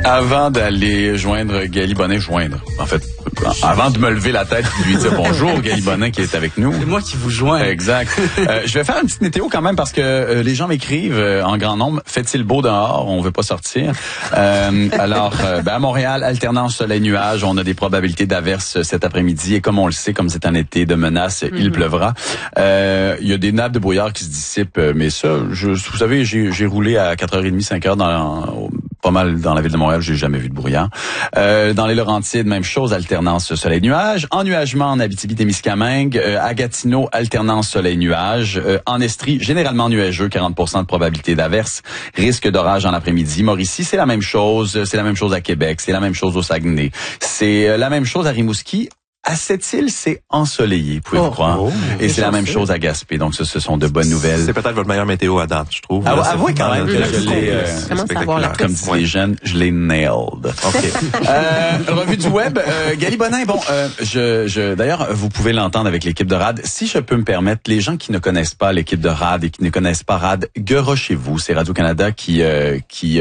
Avant d'aller joindre Gali Bonnet, en fait, avant de me lever la tête et de lui dire bonjour, Gali Bonnet qui est avec nous. C'est moi qui vous joins. Exact. Je vais faire une petite météo quand même parce que les gens m'écrivent en grand nombre. Fait-il beau dehors? On veut pas sortir. Alors, à Montréal, alternance soleil-nuage. On a des probabilités d'averses cet après-midi. Et comme on le sait, comme c'est un été de menaces, il pleuvra. Il y a des nappes de brouillard qui se dissipent. Mais ça, vous savez, j'ai roulé à 4h30, 5h pas mal dans la ville de Montréal, j'ai jamais vu de brouillard. Dans les Laurentides, même chose, alternance soleil-nuage. Ennuagement en Abitibi-Témiscamingue. À Gatineau, alternance soleil-nuage. En Estrie, généralement nuageux, 40% de probabilité d'averse. Risque d'orage en l'après-midi. Mauricie, c'est la même chose. C'est la même chose à Québec. C'est la même chose au Saguenay. C'est la même chose à Rimouski. À Sept-Îles, c'est ensoleillé, pouvez-vous croire. Et c'est la même chose à Gaspé. Donc, ce sont de bonnes nouvelles. C'est peut-être votre meilleure météo à date, je trouve. Avouez quand même que je l'ai, comme disent les jeunes, je l'ai nailed. OK. Revue du web. Gali Bonnet, d'ailleurs, vous pouvez l'entendre avec l'équipe de RAD. Si je peux me permettre, les gens qui ne connaissent pas l'équipe de RAD et qui ne connaissent pas RAD, garochez-vous. C'est Radio-Canada qui a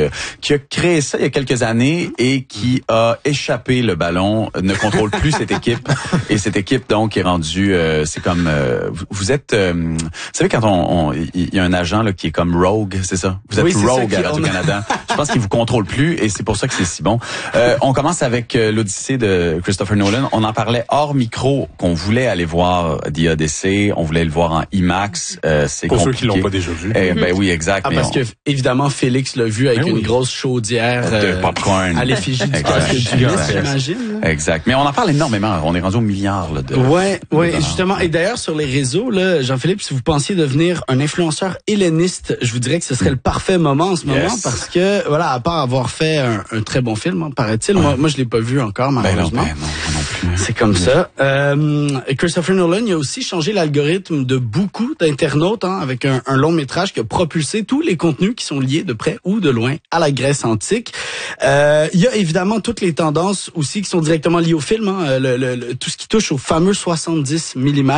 créé ça il y a quelques années et qui a échappé le ballon, ne contrôle plus cette équipe. Et cette équipe, donc, est rendue, c'est comme, vous êtes, vous savez, quand il y a un agent, là, qui est comme rogue, c'est ça? Vous êtes rogue à Radio-Canada. Je pense qu'il vous contrôle plus et c'est pour ça que c'est si bon. On commence avec l'Odyssée de Christopher Nolan. On en parlait hors micro qu'on voulait aller voir The Odyssey. On voulait le voir en IMAX. C'est pour compliqué. Ceux qui l'ont pas déjà vu. Ben oui, exact. Parce que, évidemment, Félix l'a vu avec une grosse chaudière de popcorn. À l'effigie du casque du lys, j'imagine. Exact. Mais on en parle énormément. On est rendu au milliard, là, de. Ouais, justement. Et d'ailleurs, sur les réseaux, là, Jean-Philippe, si vous pensiez devenir un influenceur helléniste, je vous dirais que ce serait le parfait moment en ce moment parce que, voilà, à part avoir fait un très bon film, paraît-il. Moi, je l'ai pas vu encore, malheureusement. Non plus. C'est comme ça. Christopher Nolan, il a aussi changé l'algorithme de beaucoup d'internautes, avec un long métrage qui a propulsé tous les contenus qui sont liés de près ou de loin à la Grèce antique. Il y a évidemment toutes les tendances aussi qui sont directement liées au film, tout ce qui touche au fameux 70 mm.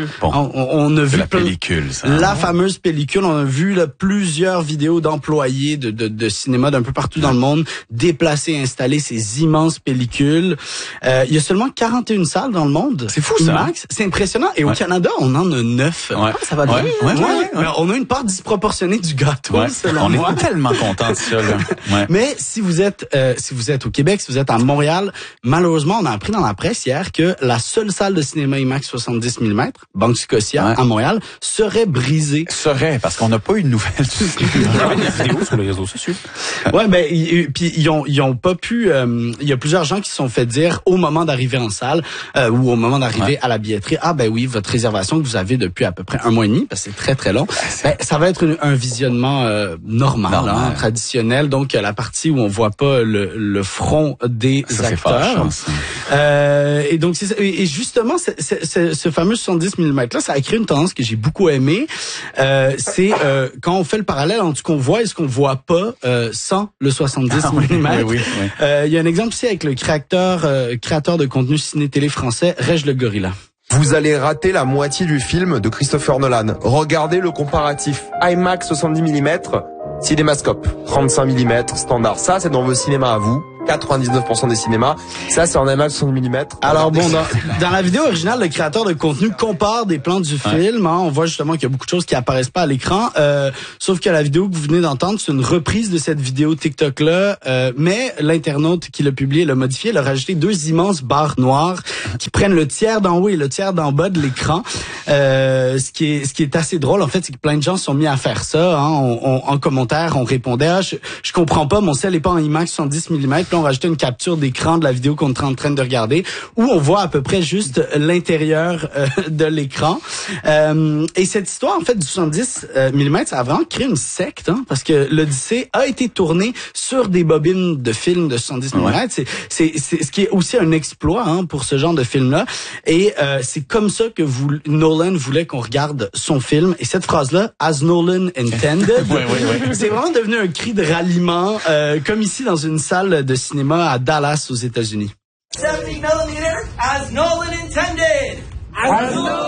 On a vu la pellicule, ça. La fameuse pellicule. On a vu plusieurs vidéos d'employés de cinéma d'un peu partout dans le monde déplacer, installer ces immenses pellicules. Il y a seulement 41 salles dans le monde. C'est fou, ça. IMAX. C'est impressionnant. Et au Canada, on en a 9. Ça va bien. Mais on a une part disproportionnée du gâteau, selon moi. On est tellement contents de ça, là. Mais si vous êtes au Québec, si vous êtes à Montréal, malheureusement, on a appris dans la presse hier que la seule salle de cinéma IMAX 70 mm, Banque Scotia, à Montréal, serait brisée. Parce qu'on n'a pas eu de nouvelles. Il y avait des vidéos sur les réseaux sociaux. Puis ils ont pas pu. Il y a plusieurs gens qui se sont fait dire au moment d'arriver en salle ou au moment d'arriver à la billetterie, votre réservation que vous avez depuis à peu près 1 mois et demi, parce que c'est très très long. Ça va être un visionnement normal. Traditionnel. Donc la partie où on voit pas le front des acteurs. Et donc c'est ça. Et justement, ce fameux 70 mm là, ça a créé une tendance que j'ai beaucoup aimée. C'est quand on fait le parallèle entre ce qu'on voit et ce qu'on voit pas sans le 70 mm. Il y a un exemple ici avec le créateur de contenu ciné-télé français, Reg le Gorilla. Vous allez rater la moitié du film de Christopher Nolan. Regardez le comparatif IMAX 70 mm, Cinémascope 35 mm standard. Ça, c'est dans vos cinémas à vous. 99% des cinémas. Ça, c'est en IMAX 70 mm. Alors bon, dans la vidéo originale, le créateur de contenu compare des plans du film. On voit justement qu'il y a beaucoup de choses qui apparaissent pas à l'écran. Sauf que la vidéo que vous venez d'entendre, c'est une reprise de cette vidéo TikTok-là. Mais l'internaute qui l'a publié, l'a modifié, il a rajouté 2 immenses barres noires qui prennent le tiers d'en haut et le tiers d'en bas de l'écran. Ce qui est assez drôle, en fait, c'est que plein de gens se sont mis à faire ça. En commentaire, on répondait, je comprends pas, mon cell est pas en IMAX 70 mm. On rajoutait une capture d'écran de la vidéo qu'on est en train de regarder, où on voit à peu près juste l'intérieur de l'écran. Et cette histoire, en fait, du 70 mm, ça a vraiment créé une secte, parce que l'Odyssée a été tournée sur des bobines de films de 70 mm. C'est ce qui est aussi un exploit pour ce genre de film-là. Et c'est comme ça que Nolan voulait qu'on regarde son film. Et cette phrase-là, as Nolan intended, c'est vraiment devenu un cri de ralliement, comme ici dans une salle de cinéma à Dallas, aux États-Unis. 70 mm as Nolan intended. As Nolan intended.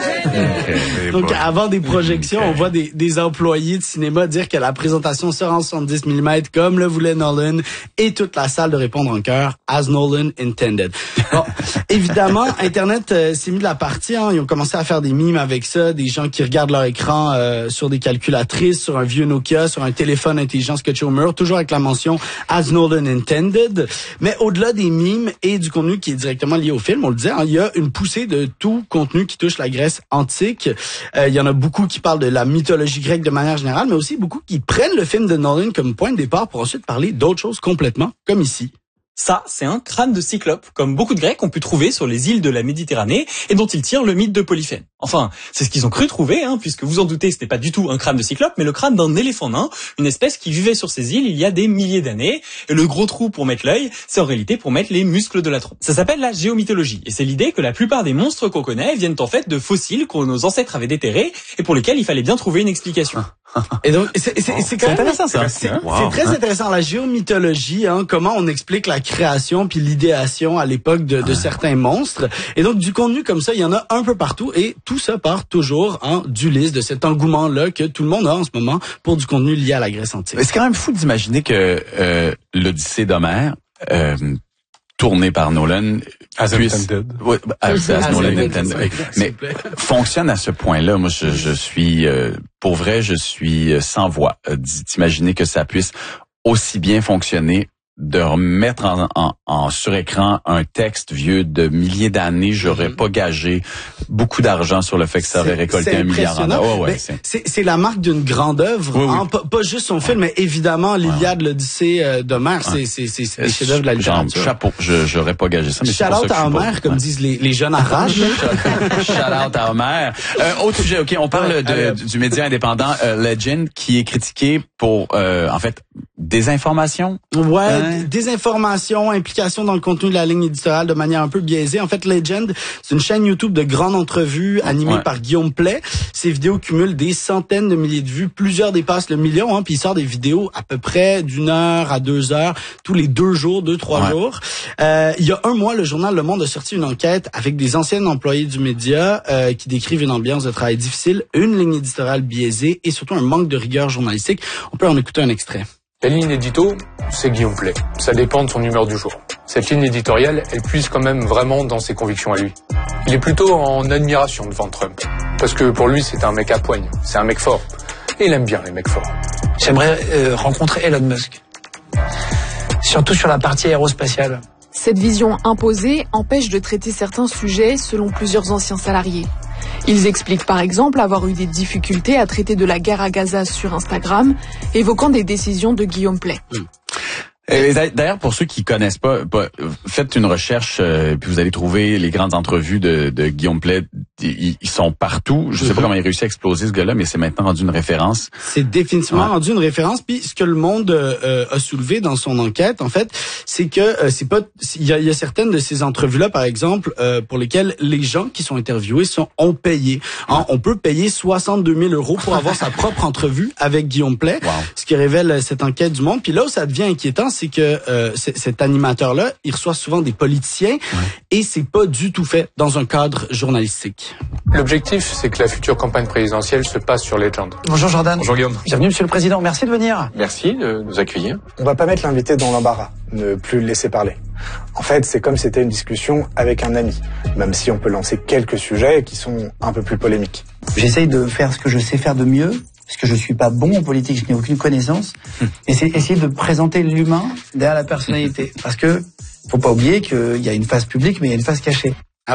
Donc, avant des projections, on voit des employés de cinéma dire que la présentation sera en 70 mm comme le voulait Nolan et toute la salle de répondre en chœur as Nolan intended. Bon, évidemment, Internet s'est mis de la partie. Ils ont commencé à faire des mimes avec ça, des gens qui regardent leur écran sur des calculatrices, sur un vieux Nokia, sur un téléphone intelligent scotché au mur, toujours avec la mention as Nolan intended. Mais au-delà des mimes et du contenu qui est directement lié au film, on le disait, il y a une poussée de tout contenu qui touche la Grèce antique. Il y en a beaucoup qui parlent de la mythologie grecque de manière générale, mais aussi beaucoup qui prennent le film de Nolan comme point de départ pour ensuite parler d'autres choses complètement, comme ici. Ça, c'est un crâne de cyclope, comme beaucoup de Grecs ont pu trouver sur les îles de la Méditerranée, et dont ils tirent le mythe de Polyphème. Enfin, c'est ce qu'ils ont cru trouver, puisque vous en doutez, ce n'est pas du tout un crâne de cyclope, mais le crâne d'un éléphant nain, une espèce qui vivait sur ces îles il y a des milliers d'années, et le gros trou pour mettre l'œil, c'est en réalité pour mettre les muscles de la trompe. Ça s'appelle la géomythologie, et c'est l'idée que la plupart des monstres qu'on connaît viennent en fait de fossiles que nos ancêtres avaient déterrés, et pour lesquels il fallait bien trouver une explication. Et donc, c'est quand même intéressant, ça. C'est très intéressant, la géomythologie, comment on explique la création puis l'idéation à l'époque de certains monstres. Et donc, du contenu comme ça, il y en a un peu partout et tout ça part toujours d'Ulysse, de cet engouement-là que tout le monde a en ce moment pour du contenu lié à la Grèce antique. C'est quand même fou d'imaginer que l'Odyssée d'Homère, tourné par Nolan, as intended. Oui, as Nolan intended. Mais fonctionne à ce point-là. Moi, je suis, pour vrai, je suis sans voix d'imaginer que ça puisse aussi bien fonctionner, de remettre en surécran un texte vieux de milliers d'années. J'aurais pas gagé beaucoup d'argent sur le fait que ça aurait récolté $1 milliard. C'est la marque d'une grande œuvre, pas juste son film, mais évidemment l'Iliade, l'Odyssée d'Homère, c'est des chefs-d'œuvre de la littérature. Chapeau, j'aurais pas gagé ça. Shout out à Homère, comme disent les jeunes à rage. Shout out à Homère. Autre sujet, ok, on parle du média indépendant Legend, qui est critiqué pour en fait désinformation. Ouais, désinformation, implication dans le contenu de la ligne éditoriale de manière un peu biaisée. En fait, Legend, c'est une chaîne YouTube de grandes entrevues animée par Guillaume Play. Ces vidéos cumulent des centaines de milliers de vues, plusieurs dépassent le million, puis il sort des vidéos à peu près d'1 heure à 2 heures tous les 2 jours, 2-3 jours. Il y a 1 mois, le journal Le Monde a sorti une enquête avec des anciens employés du média qui décrivent une ambiance de travail difficile, une ligne éditoriale biaisée et surtout un manque de rigueur journalistique. On peut en écouter un extrait. La ligne édito, c'est Guillaume Play. Ça dépend de son humeur du jour. Cette ligne éditoriale, elle puise quand même vraiment dans ses convictions à lui. Il est plutôt en admiration devant Trump. Parce que pour lui, c'est un mec à poigne. C'est un mec fort. Et il aime bien les mecs forts. J'aimerais rencontrer Elon Musk. Surtout sur la partie aérospatiale. Cette vision imposée empêche de traiter certains sujets selon plusieurs anciens salariés. Ils expliquent par exemple avoir eu des difficultés à traiter de la guerre à Gaza sur Instagram, évoquant des décisions de Guillaume Play. D'ailleurs, pour ceux qui connaissent pas, faites une recherche, puis vous allez trouver les grandes entrevues de Guillaume Play. Ils sont partout. Je sais pas comment il réussit à exploser ce gars-là, mais c'est maintenant rendu une référence. C'est définitivement rendu une référence. Puis ce que Le Monde a soulevé dans son enquête, en fait, c'est que c'est pas. Il y a certaines de ces entrevues-là, par exemple, pour lesquelles les gens qui sont interviewés ont payé. On peut payer 62 000 € pour avoir sa propre entrevue avec Guillaume Play. Ce qui révèle cette enquête du Monde. Puis là où ça devient inquiétant, c'est que cet animateur-là, il reçoit souvent des politiciens et c'est pas du tout fait dans un cadre journalistique. L'objectif, c'est que la future campagne présidentielle se passe sur Legend. Bonjour Jordan. Bonjour Guillaume. Bienvenue Monsieur le Président, merci de venir. Merci de nous accueillir. On va pas mettre l'invité dans l'embarras, ne plus le laisser parler. En fait, c'est comme si c'était une discussion avec un ami, même si on peut lancer quelques sujets qui sont un peu plus polémiques. J'essaye de faire ce que je sais faire de mieux, parce que je suis pas bon en politique, je n'ai aucune connaissance, et c'est essayer de présenter l'humain derrière la personnalité. Parce que faut pas oublier qu'il y a une face publique, mais il y a une face cachée.